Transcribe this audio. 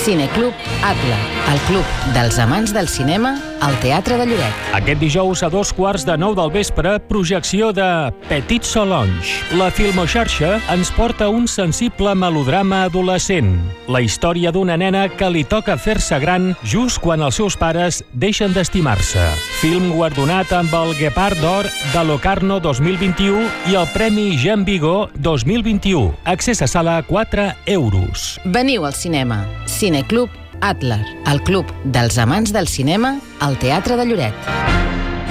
Cineclub Atla, el club dels amants del cinema al Teatre de Lloret. Aquest dijous a 8:15 del vespre, projecció de Petit Solange. La Filmoxarxa ens porta un sensible melodrama adolescent. La història d'una nena que li toca fer-se gran just quan els seus pares deixen d'estimar-se. Film guardonat amb el Guepard d'Or de Locarno 2021 i el Premi Jean Vigo 2021. Accés a sala a 4 euros. Veniu al cinema. Cineclub Atla, el club dels amants del cinema al Teatre de Lloret.